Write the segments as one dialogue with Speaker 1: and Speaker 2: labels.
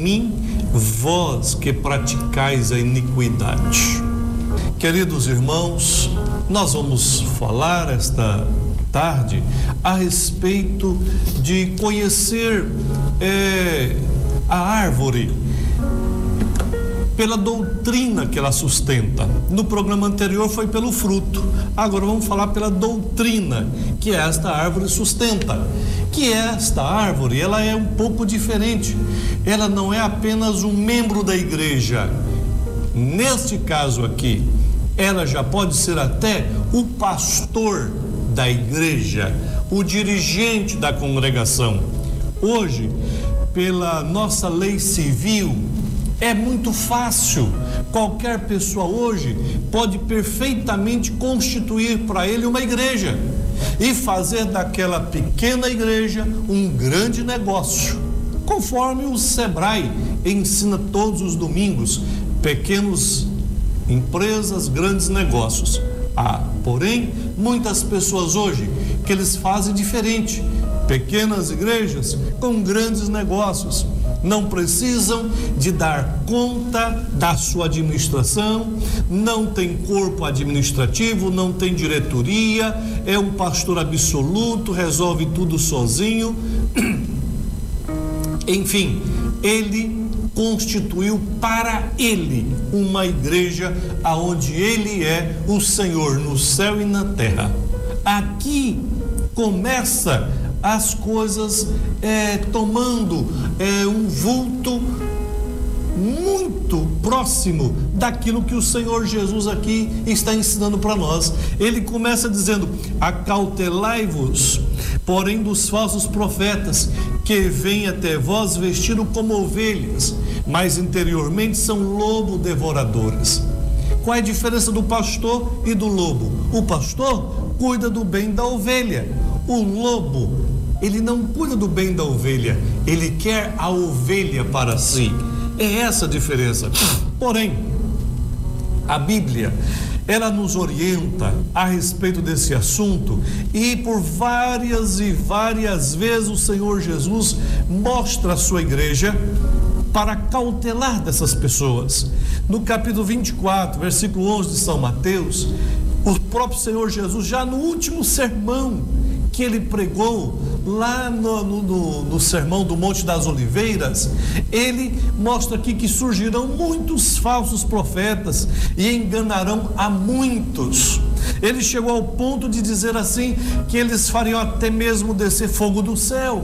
Speaker 1: mim, vós que praticais a iniquidade. Queridos irmãos, nós vamos falar esta tarde a respeito de conhecer a árvore pela doutrina que ela sustenta. No programa anterior foi pelo fruto, agora vamos falar pela doutrina que esta árvore sustenta. Que esta árvore, ela é um pouco diferente, ela não é apenas um membro da igreja. Neste caso aqui, ela já pode ser até o pastor da igreja, o dirigente da congregação. Hoje, pela nossa lei civil, é muito fácil. Qualquer pessoa hoje pode perfeitamente constituir para ele uma igreja e fazer daquela pequena igreja um grande negócio, conforme o Sebrae ensina todos os domingos: pequenas empresas, grandes negócios. Porém, muitas pessoas hoje que eles fazem diferente, pequenas igrejas com grandes negócios. Não precisam de dar conta da sua administração, não tem corpo administrativo, não tem diretoria, é um pastor absoluto, resolve tudo sozinho. Enfim, ele constituiu para ele uma igreja aonde ele é o Senhor no céu e na terra. Aqui começa as coisas tomando um vulto muito próximo daquilo que o Senhor Jesus aqui está ensinando para nós. Ele começa dizendo: acautelai-vos, porém, dos falsos profetas, que vêm até vós vestidos como ovelhas, mas interiormente são lobo devoradores. Qual é a diferença do pastor e do lobo? O pastor cuida do bem da ovelha. O lobo, ele não cuida do bem da ovelha, ele quer a ovelha para si. É essa a diferença. Porém, a Bíblia, ela nos orienta a respeito desse assunto, e por várias e várias vezes o Senhor Jesus mostra a sua igreja para cautelar dessas pessoas. No capítulo 24, versículo 11 de São Mateus, o próprio Senhor Jesus, já no último sermão que ele pregou lá no Sermão do Monte das Oliveiras, ele mostra aqui que surgirão muitos falsos profetas e enganarão a muitos. Ele chegou ao ponto de dizer assim, que eles fariam até mesmo descer fogo do céu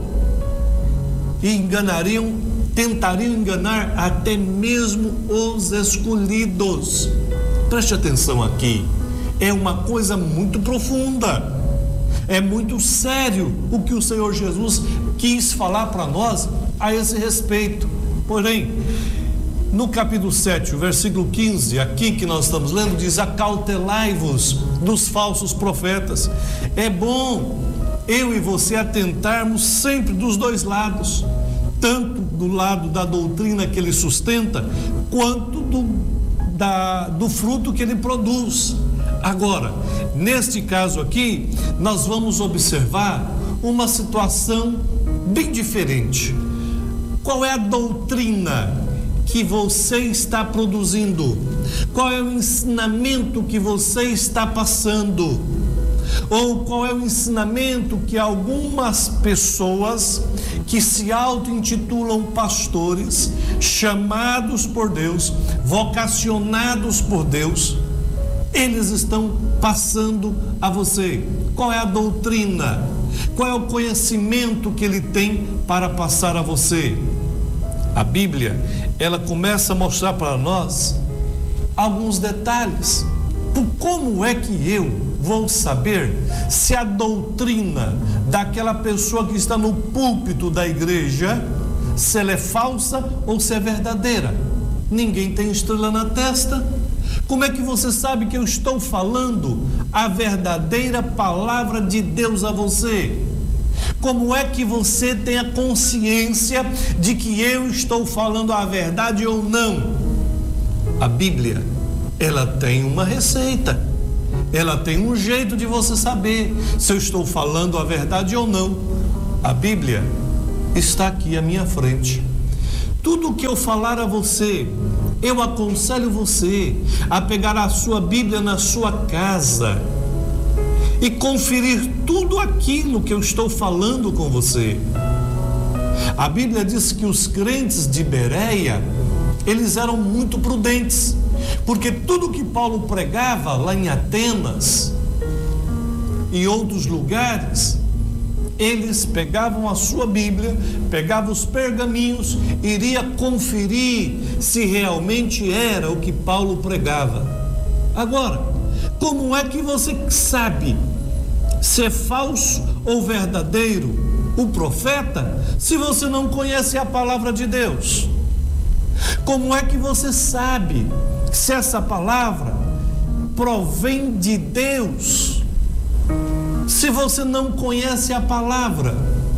Speaker 1: e tentariam enganar até mesmo os escolhidos. Preste atenção aqui, é uma coisa muito profunda. É muito sério o que o Senhor Jesus quis falar para nós a esse respeito. Porém, no capítulo 7, o versículo 15, aqui que nós estamos lendo, diz: acautelai-vos dos falsos profetas. É bom eu e você atentarmos sempre dos dois lados, tanto do lado da doutrina que ele sustenta, quanto do fruto que ele produz. Agora, neste caso aqui, nós vamos observar uma situação bem diferente. Qual é a doutrina que você está produzindo? Qual é o ensinamento que você está passando? Ou qual é o ensinamento que algumas pessoas que se auto-intitulam pastores, chamados por Deus, vocacionados por Deus, eles estão passando a você? Qual é a doutrina? Qual é o conhecimento que ele tem para passar a você? A Bíblia, ela começa a mostrar para nós alguns detalhes. Como é que eu vou saber se a doutrina daquela pessoa que está no púlpito da igreja, se ela é falsa ou se é verdadeira? Ninguém tem estrela na testa. Como é que você sabe que eu estou falando a verdadeira palavra de Deus a você? Como é que você tem a consciência de que eu estou falando a verdade ou não? A Bíblia, ela tem uma receita, ela tem um jeito de você saber se eu estou falando a verdade ou não. A Bíblia está aqui à minha frente. tudo que eu falar a você, eu aconselho você a pegar a sua Bíblia na sua casa e conferir tudo aquilo que eu estou falando com você. A Bíblia diz que os crentes de Bereia, eles eram muito prudentes, porque tudo que Paulo pregava lá em Atenas e outros lugares, eles pegavam a sua Bíblia, pegavam os pergaminhos, iria conferir se realmente era o que Paulo pregava. Agora, como é que você sabe se é falso ou verdadeiro o profeta, se você não conhece a palavra de Deus? Como é que você sabe se essa palavra provém de Deus, se você não conhece a palavra?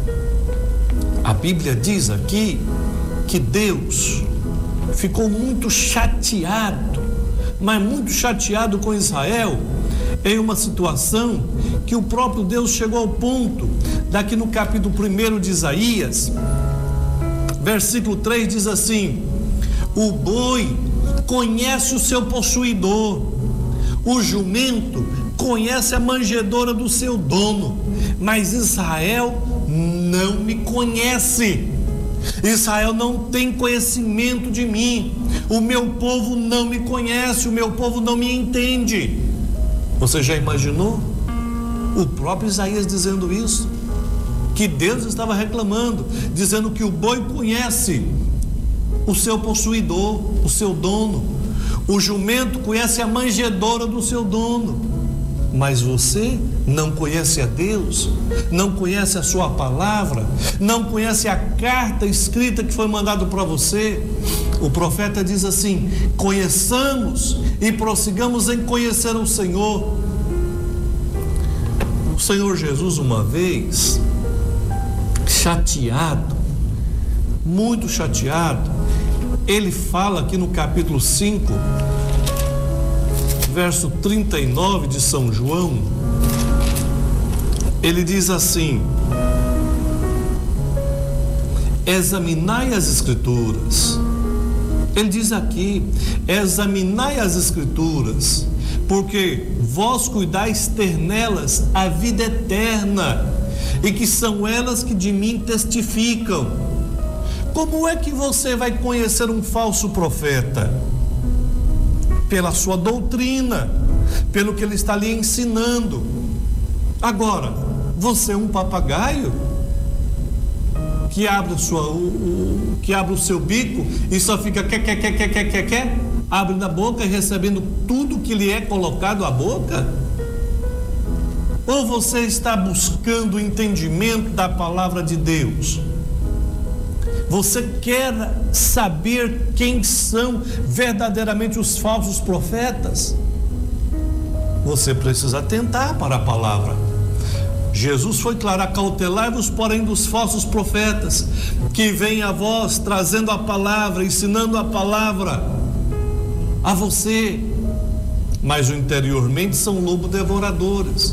Speaker 1: A Bíblia diz aqui que Deus ficou muito chateado, mas muito chateado com Israel, em uma situação que o próprio Deus chegou ao ponto, daqui no capítulo 1 de Isaías, versículo 3 diz assim: o boi conhece o seu possuidor, o jumento conhece a manjedoura do seu dono, mas Israel não me conhece. Israel não tem conhecimento de mim, o meu povo não me conhece, o meu povo não me entende. Você já imaginou? O próprio Isaías dizendo isso, que Deus estava reclamando, dizendo que o boi conhece o seu possuidor, o seu dono, o jumento conhece a manjedoura do seu dono, mas você não conhece a Deus, não conhece a sua palavra, não conhece a carta escrita que foi mandada para você. O profeta diz assim: conheçamos e prossigamos em conhecer o Senhor. O Senhor Jesus, uma vez, chateado, muito chateado, ele fala aqui no capítulo 5, verso 39 de São João, ele diz assim: examinai as Escrituras. Ele diz aqui: examinai as Escrituras, porque vós cuidais ter nelas a vida eterna, e que são elas que de mim testificam. Como é que você vai conhecer um falso profeta? Pela sua doutrina, pelo que ele está lhe ensinando. Agora, você é um papagaio que abre o seu bico e só fica quer, abre a boca e recebendo tudo que lhe é colocado à boca? Ou você está buscando o entendimento da palavra de Deus? Você quer saber quem são verdadeiramente os falsos profetas? Você precisa atentar para a palavra. Jesus foi claro: acautelai-vos, porém, dos falsos profetas, que vêm a vós trazendo a palavra, ensinando a palavra a você, mas interiormente são lobos devoradores.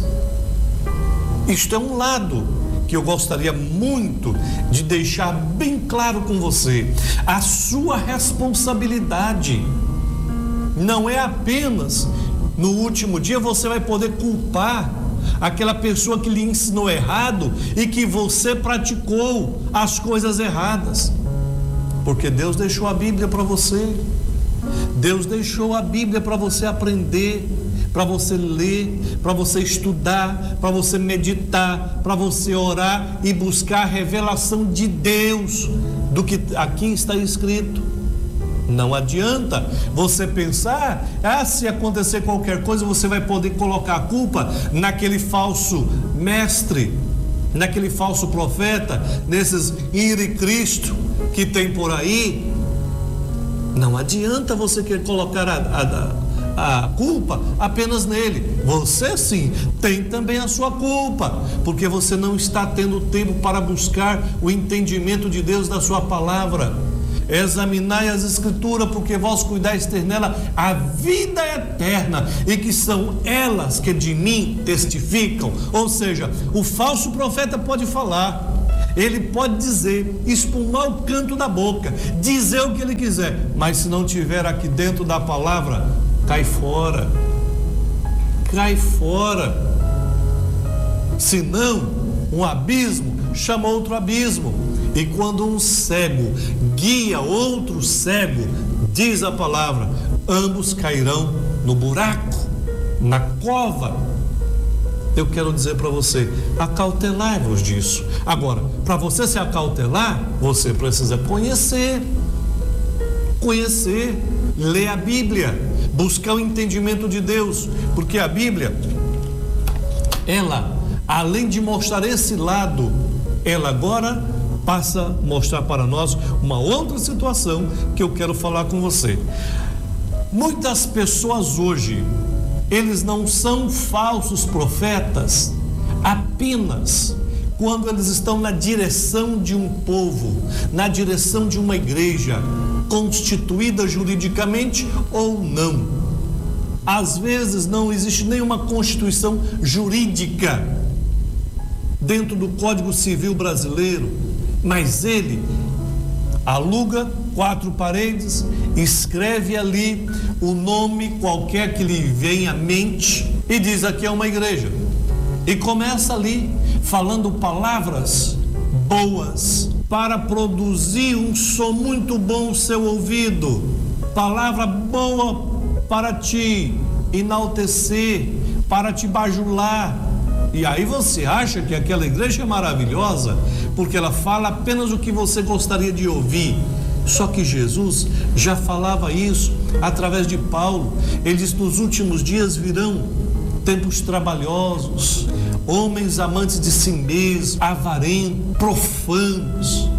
Speaker 1: Isto é um lado que eu gostaria muito de deixar bem claro com você. A sua responsabilidade não é apenas no último dia você vai poder culpar aquela pessoa que lhe ensinou errado e que você praticou as coisas erradas, porque Deus deixou a Bíblia para você. Deus deixou a Bíblia para você aprender, para você ler, para você estudar, para você meditar, para você orar e buscar a revelação de Deus do que aqui está escrito. Não adianta você pensar: se acontecer qualquer coisa você vai poder colocar a culpa naquele falso mestre, naquele falso profeta, nesses Cristo que tem por aí. Não adianta você querer colocar a culpa apenas nele. Você sim tem também a sua culpa, porque você não está tendo tempo para buscar o entendimento de Deus da sua palavra. Examinai as Escrituras, porque vós cuidais ter nela a vida eterna, e que são elas que de mim testificam. Ou seja, o falso profeta pode falar, Ele pode dizer, espumar o canto da boca, dizer o que ele quiser, mas se não tiver aqui dentro da palavra, cai fora. Cai fora. Se não, um abismo chama outro abismo. E quando um cego guia outro cego, diz a palavra, ambos cairão no buraco, na cova. Eu quero dizer para você, acautelai-vos disso. Agora, para você se acautelar, você precisa conhecer, ler a Bíblia, buscar o entendimento de Deus, porque a Bíblia, ela, além de mostrar esse lado, ela agora passa a mostrar para nós uma outra situação que eu quero falar com você. Muitas pessoas hoje, eles não são falsos profetas apenas quando eles estão na direção de um povo, na direção de uma igreja, constituída juridicamente ou não. Às vezes não existe nenhuma constituição jurídica dentro do Código Civil brasileiro, mas ele aluga 4 paredes, escreve ali o nome qualquer que lhe venha à mente e diz: aqui é uma igreja. E começa ali falando palavras boas para produzir um som muito bom no seu ouvido, palavra boa para te enaltecer, para te bajular. E aí você acha que aquela igreja é maravilhosa porque ela fala apenas o que você gostaria de ouvir. Só que Jesus já falava isso através de Paulo. Ele diz: nos últimos dias virão tempos trabalhosos, homens amantes de si mesmos, avarentos, profanos,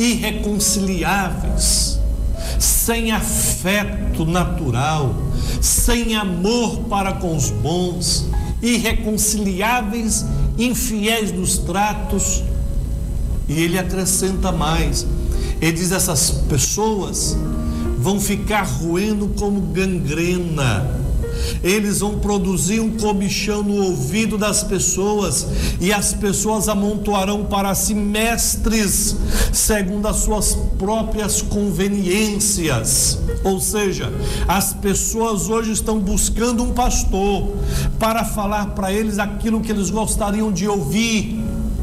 Speaker 1: irreconciliáveis, sem afeto natural, sem amor para com os bons, irreconciliáveis, infiéis nos tratos. E ele acrescenta mais, ele diz: essas pessoas vão ficar roendo como gangrena, eles vão produzir um comichão no ouvido das pessoas, e as pessoas amontoarão para si mestres segundo as suas próprias conveniências. Ou seja, as pessoas hoje estão buscando um pastor para falar para eles aquilo que eles gostariam de ouvir.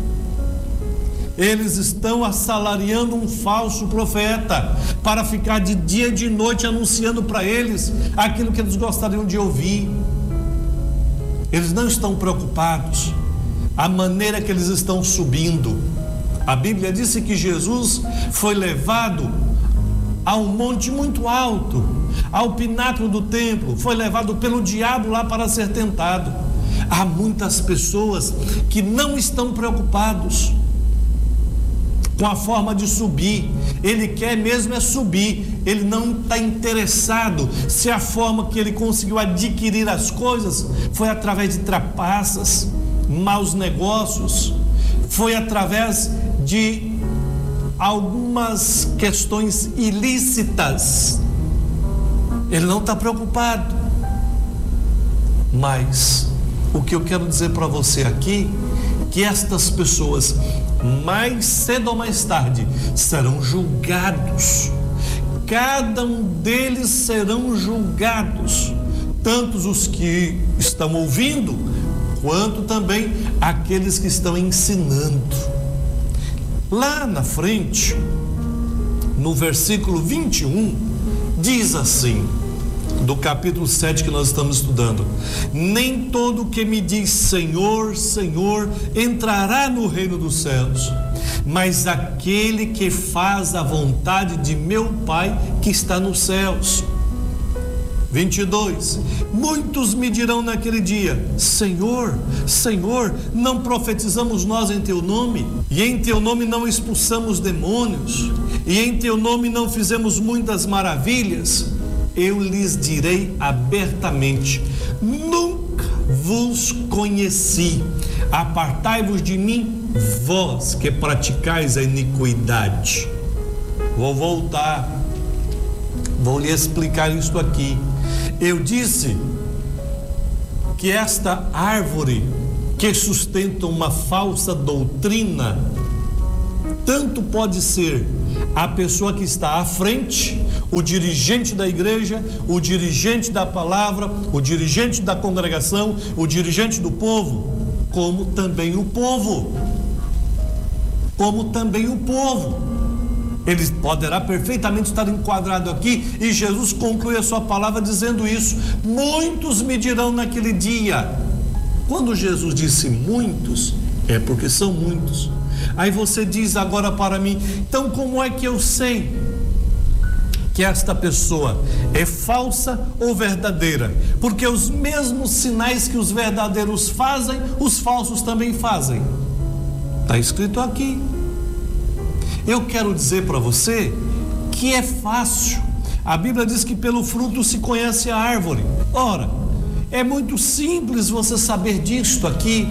Speaker 1: Eles estão assalariando um falso profeta para ficar de dia e de noite anunciando para eles aquilo que eles gostariam de ouvir. Eles não estão preocupados a maneira que eles estão subindo. A Bíblia disse que Jesus foi levado a um monte muito alto, ao pináculo do templo, foi levado pelo diabo lá para ser tentado. Há muitas pessoas que não estão preocupados com a forma de subir. Ele quer mesmo é subir, ele não está interessado se a forma que ele conseguiu adquirir as coisas foi através de trapaças, maus negócios, foi através de algumas questões ilícitas. Ele não está preocupado. Mas o que eu quero dizer para você aqui, que estas pessoas mais cedo ou mais tarde serão julgados. Cada um deles serão julgados, tanto os que estão ouvindo, quanto também aqueles que estão ensinando. Lá na frente, no versículo 21, diz assim, do capítulo 7 que nós estamos estudando: nem todo que me diz Senhor, Senhor entrará no reino dos céus, mas aquele que faz a vontade de meu Pai que está nos céus. 22, muitos me dirão naquele dia: Senhor, Senhor, não profetizamos nós em teu nome? E em teu nome não expulsamos demônios? E em teu nome não fizemos muitas maravilhas? Eu lhes direi abertamente: nunca vos conheci. Apartai-vos de mim, vós que praticais a iniquidade. Vou voltar, vou lhe explicar isto aqui. Eu disse que esta árvore que sustenta uma falsa doutrina Tanto pode ser a pessoa que está à frente, o dirigente da igreja, o dirigente da palavra, o dirigente da congregação, o dirigente do povo, como também o povo. Como também o povo. Ele poderá perfeitamente estar enquadrado aqui, e Jesus conclui a sua palavra dizendo isso: muitos me dirão naquele dia. Quando Jesus disse muitos, é porque são muitos. Aí você diz agora para mim: então como é que eu sei que esta pessoa é falsa ou verdadeira? Porque os mesmos sinais que os verdadeiros fazem, os falsos também fazem. Está escrito aqui. Eu quero dizer para você que é fácil. A Bíblia diz que pelo fruto se conhece a árvore. Ora, é muito simples você saber disto aqui.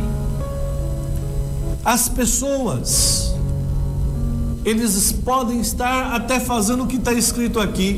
Speaker 1: As pessoas, eles podem estar até fazendo o que está escrito aqui.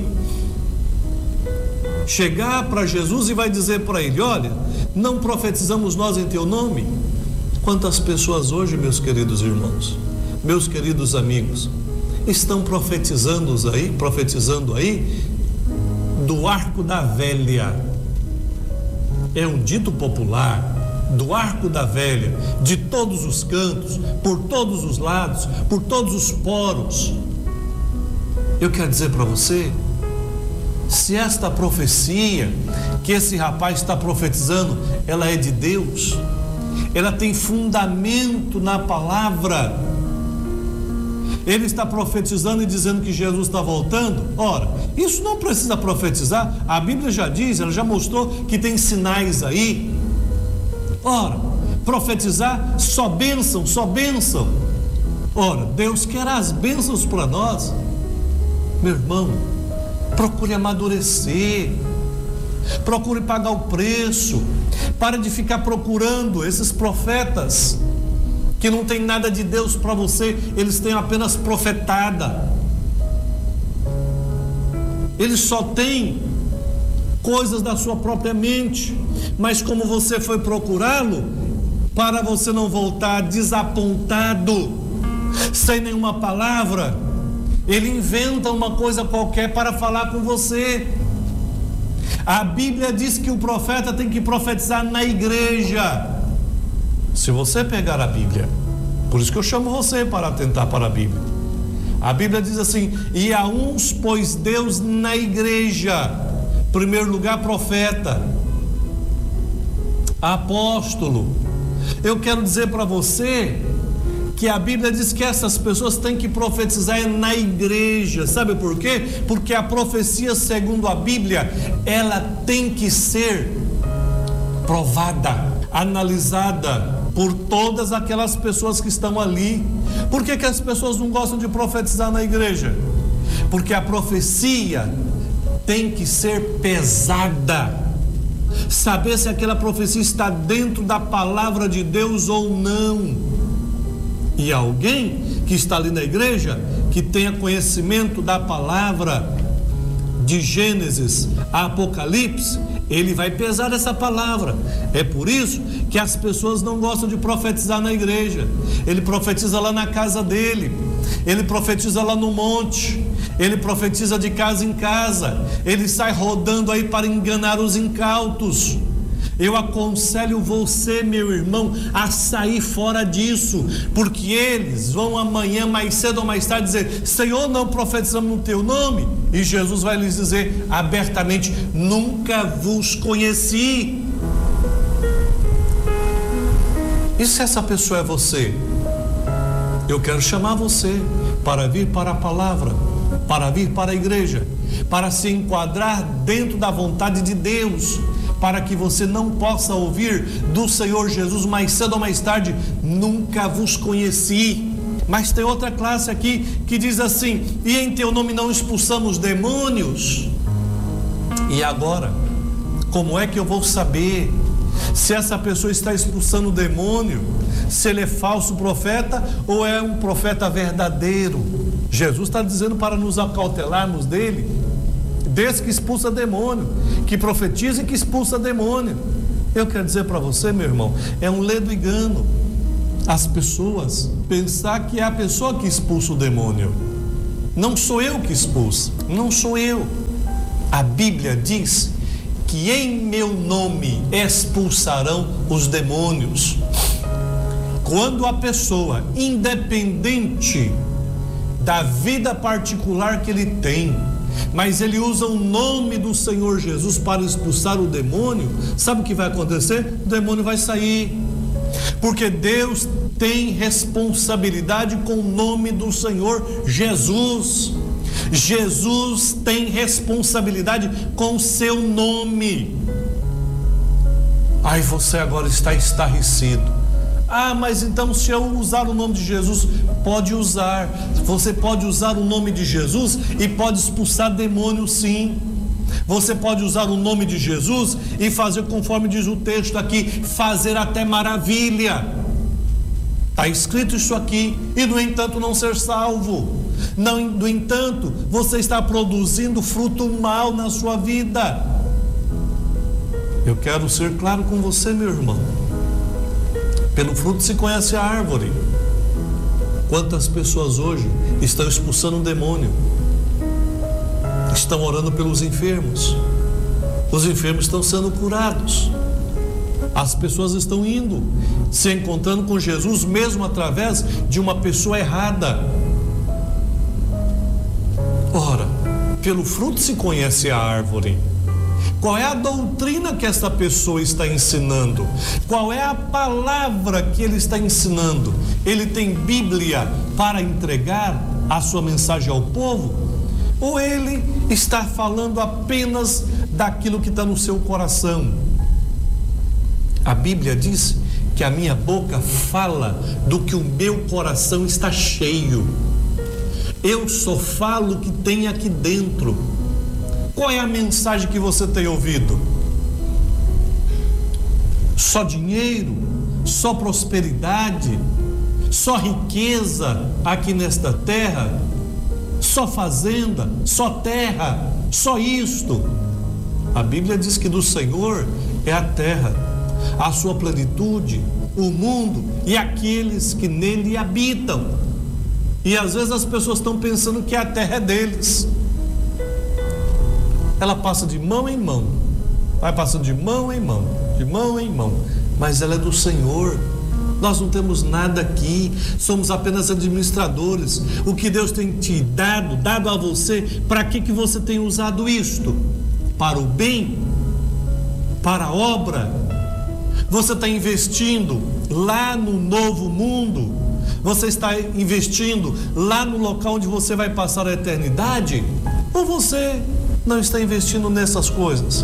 Speaker 1: Chegar para Jesus e vai dizer para ele: olha, não profetizamos nós em teu nome? Quantas pessoas hoje, meus queridos irmãos, meus queridos amigos, estão profetizando aí do arco da velha. É um dito popular. Do arco da velha, de todos os cantos, por todos os lados, por todos os poros. Eu quero dizer para você, se esta profecia que esse rapaz está profetizando, ela é de Deus, ela tem fundamento na palavra. Ele está profetizando e dizendo que Jesus está voltando. Ora, isso não precisa profetizar, a Bíblia já diz, ela já mostrou que tem sinais aí. Ora, profetizar, só bênção, só bênção. Ora, Deus quer as bênçãos para nós. Meu irmão, procure amadurecer, procure pagar o preço. Pare de ficar procurando esses profetas que não tem nada de Deus para você, eles têm apenas profetada. Eles só têm coisas da sua própria mente, mas como você foi procurá-lo, para você não voltar desapontado, sem nenhuma palavra, ele inventa uma coisa qualquer para falar com você. A Bíblia diz que o profeta tem que profetizar na igreja. Se você pegar a Bíblia, por isso que eu chamo você para atentar para a Bíblia. A Bíblia diz assim: e a uns pôs Deus na igreja, primeiro lugar profeta, apóstolo. Eu quero dizer para você que a Bíblia diz que essas pessoas têm que profetizar na igreja. Sabe por quê? Porque a profecia, segundo a Bíblia, ela tem que ser provada, analisada por todas aquelas pessoas que estão ali. Por que as pessoas não gostam de profetizar na igreja? Porque a profecia tem que ser pesada, saber se aquela profecia está dentro da palavra de Deus ou não. E alguém que está ali na igreja, que tenha conhecimento da palavra, de Gênesis a Apocalipse, ele vai pesar essa palavra. É por isso que as pessoas não gostam de profetizar na igreja. Ele profetiza lá na casa dele, ele profetiza lá no monte, ele profetiza de casa em casa, ele sai rodando aí para enganar os incautos. Eu aconselho você, meu irmão, a sair fora disso, porque eles vão amanhã, mais cedo ou mais tarde, dizer: Senhor, não profetizamos no teu nome, e Jesus vai lhes dizer abertamente: nunca vos conheci. E se essa pessoa é você? Eu quero chamar você para vir para a palavra, para vir para a igreja, para se enquadrar dentro da vontade de Deus, para que você não possa ouvir do Senhor Jesus mais cedo ou mais tarde: nunca vos conheci. Mas tem outra classe aqui que diz assim: e em teu nome não expulsamos demônios? E agora, como é que eu vou saber se essa pessoa está expulsando o demônio, se ele é falso profeta ou é um profeta verdadeiro? Jesus está dizendo para nos acautelarmos dele, desse que expulsa demônio, que profetiza e que expulsa demônio. Eu quero dizer para você, meu irmão, é um ledo engano. as pessoas pensar que é a pessoa que expulsa o demônio. Não sou eu que expulso, não sou eu. A Bíblia diz que em meu nome expulsarão os demônios. Quando a pessoa, independente da vida particular que ele tem, mas ele usa o nome do Senhor Jesus para expulsar o demônio, sabe o que vai acontecer? O demônio vai sair, porque Deus tem responsabilidade com o nome do Senhor Jesus. Jesus tem responsabilidade com o seu nome. Aí você agora está estarrecido. Ah, mas então se eu usar o nome de Jesus, pode usar. Você pode usar o nome de Jesus e pode expulsar demônio, sim. Você pode usar o nome de Jesus e fazer conforme diz o texto aqui, fazer até maravilha. Está escrito isso aqui, e no entanto não ser salvo. Não, no entanto, você está produzindo fruto mau na sua vida. Eu quero ser claro com você, meu irmão. Pelo fruto se conhece a árvore. Quantas pessoas hoje estão expulsando um demônio? Estão orando pelos enfermos. Os enfermos estão sendo curados. As pessoas estão indo, se encontrando com Jesus, mesmo através de uma pessoa errada. Ora, pelo fruto se conhece a árvore. Qual é a doutrina que esta pessoa está ensinando? Qual é a palavra que ele está ensinando? Ele tem Bíblia para entregar a sua mensagem ao povo? Ou ele está falando apenas daquilo que está no seu coração? A Bíblia diz que a minha boca fala do que o meu coração está cheio. Eu só falo o que tem aqui dentro. Qual é a mensagem que você tem ouvido? Só dinheiro? Só prosperidade? Só riqueza aqui nesta terra? Só fazenda? Só terra? Só isto? A Bíblia diz que do Senhor é a terra, a sua plenitude, o mundo e aqueles que nele habitam. E às vezes as pessoas estão pensando que a terra é deles. Ela passa de mão em mão, vai passando de mão em mão, de mão em mão, mas ela é do Senhor. Nós não temos nada aqui, somos apenas administradores. O que Deus tem te dado a você, para que você tem usado isto? Para o bem? Para a obra? Você está investindo lá no novo mundo? Você está investindo lá no local onde você vai passar a eternidade? Ou você não está investindo nessas coisas?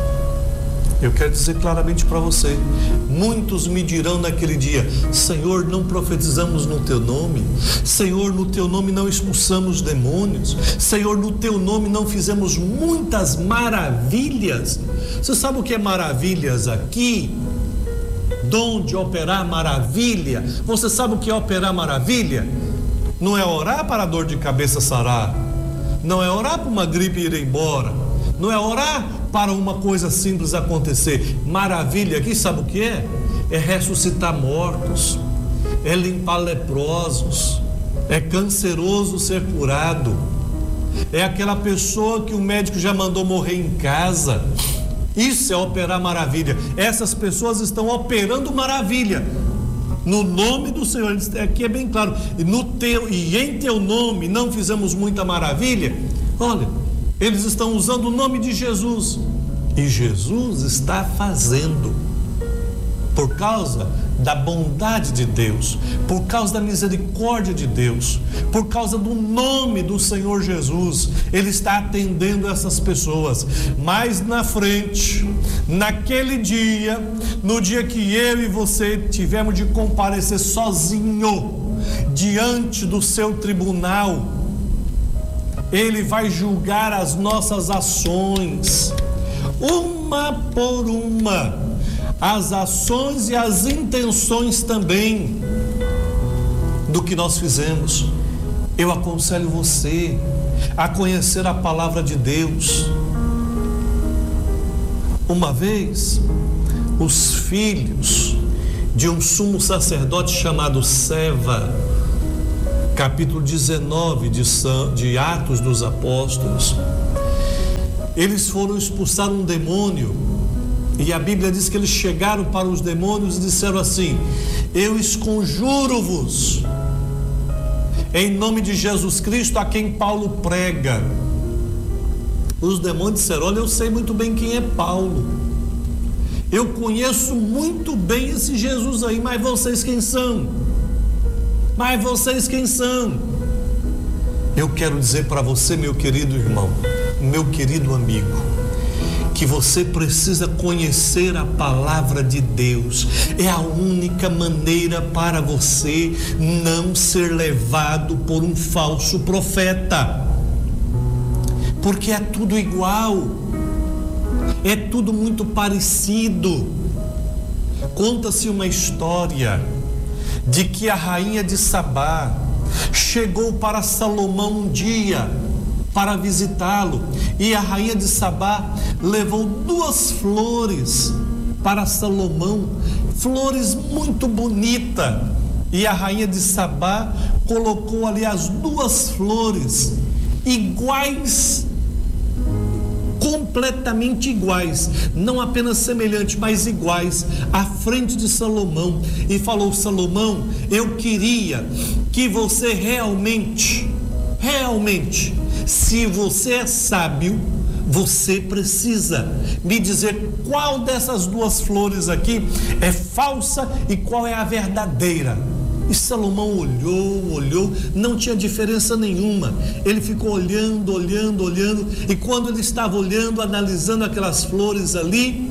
Speaker 1: Eu quero dizer claramente para você, muitos me dirão naquele dia: Senhor, não profetizamos no teu nome? Senhor, no teu nome não expulsamos demônios? Senhor, no teu nome não fizemos muitas maravilhas? Você sabe o que é maravilhas aqui? Dom de operar maravilha. Você sabe o que é operar maravilha? Não é orar para a dor de cabeça sarar, não é orar para uma gripe ir embora, não é orar para uma coisa simples acontecer. Maravilha aqui, sabe o que é? É ressuscitar mortos, é limpar leprosos, é canceroso ser curado, é aquela pessoa que o médico já mandou morrer em casa. Isso é operar maravilha. Essas pessoas estão operando maravilha no nome do Senhor. Aqui é bem claro, e em teu nome não fizemos muita maravilha. Olha, eles estão usando o nome de Jesus, e Jesus está fazendo, por causa da bondade de Deus, por causa da misericórdia de Deus, por causa do nome do Senhor Jesus. Ele está atendendo essas pessoas. Mas na frente, naquele dia, no dia que eu e você tivemos de comparecer sozinho diante do seu tribunal, Ele vai julgar as nossas ações, uma por uma, as ações e as intenções também do que nós fizemos. Eu aconselho você a conhecer a palavra de Deus. Uma vez, os filhos de um sumo sacerdote chamado Seva, capítulo 19 de Atos dos Apóstolos. Eles foram expulsar um demônio, e a Bíblia diz que eles chegaram para os demônios e disseram assim: eu esconjuro-vos em nome de Jesus Cristo, a quem Paulo prega. Os demônios disseram: olha, eu sei muito bem quem é Paulo, eu conheço muito bem esse Jesus aí, mas vocês quem são? Mas vocês quem são? Eu quero dizer para você, meu querido irmão, meu querido amigo, que você precisa conhecer a palavra de Deus. É a única maneira para você não ser levado por um falso profeta, porque é tudo igual, é tudo muito parecido. Conta-se uma história de que a rainha de Sabá chegou para Salomão um dia para visitá-lo, e a rainha de Sabá levou 2 flores para Salomão, flores muito bonitas, e a rainha de Sabá colocou ali as 2 flores iguais, completamente iguais, não apenas semelhantes, mas iguais, à frente de Salomão, e falou: Salomão, eu queria que você realmente, se você é sábio, você precisa me dizer qual dessas 2 flores aqui é falsa e qual é a verdadeira. E Salomão olhou, não tinha diferença nenhuma. Ele ficou olhando, e quando ele estava olhando, analisando aquelas flores ali,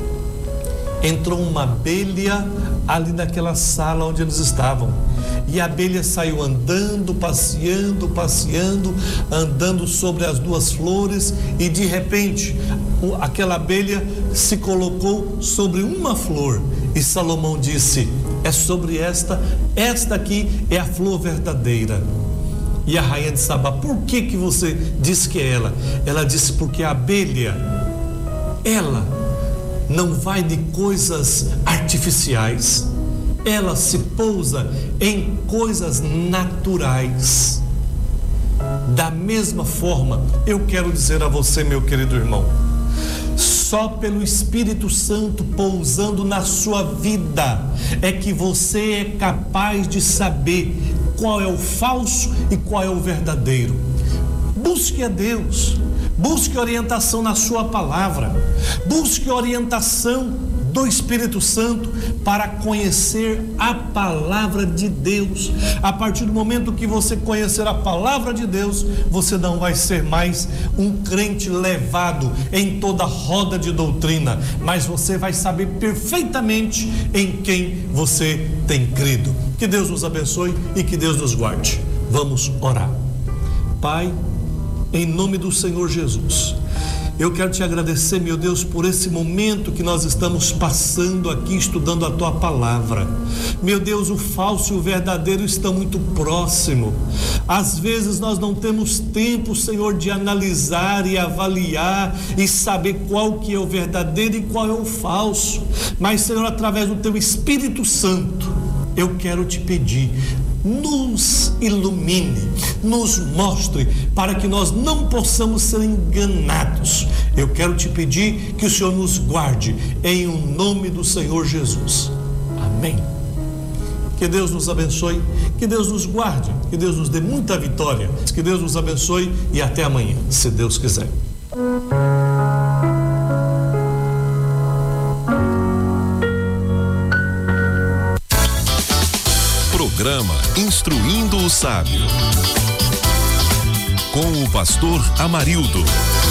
Speaker 1: entrou uma abelha ali naquela sala onde eles estavam. E a abelha saiu andando, passeando, andando sobre as 2 flores, e de repente aquela abelha se colocou sobre uma flor, e Salomão disse: é sobre esta aqui é a flor verdadeira. E a rainha de Sabá: por que você diz que é ela? Ela disse: porque a abelha, ela não vai de coisas artificiais, ela se pousa em coisas naturais. Da mesma forma, eu quero dizer a você, meu querido irmão, só pelo Espírito Santo pousando na sua vida é que você é capaz de saber qual é o falso e qual é o verdadeiro. Busque a Deus, busque orientação na sua palavra, busque orientação do Espírito Santo para conhecer a palavra de Deus. A partir do momento que você conhecer a palavra de Deus, você não vai ser mais um crente levado em toda roda de doutrina, mas você vai saber perfeitamente em quem você tem crido. Que Deus nos abençoe e que Deus nos guarde. Vamos orar. Pai, em nome do Senhor Jesus, eu quero te agradecer, meu Deus, por esse momento que nós estamos passando aqui, estudando a tua palavra. Meu Deus, o falso e o verdadeiro estão muito próximo. Às vezes nós não temos tempo, Senhor, de analisar e avaliar e saber qual que é o verdadeiro e qual é o falso. Mas, Senhor, através do teu Espírito Santo, eu quero te pedir: nos ilumine, nos mostre, para que nós não possamos ser enganados. Eu quero te pedir que o Senhor nos guarde, em o nome do Senhor Jesus. Amém. Que Deus nos abençoe, que Deus nos guarde, que Deus nos dê muita vitória, que Deus nos abençoe e até amanhã, se Deus quiser.
Speaker 2: Programa Instruindo o Sábio, com o pastor Amarildo.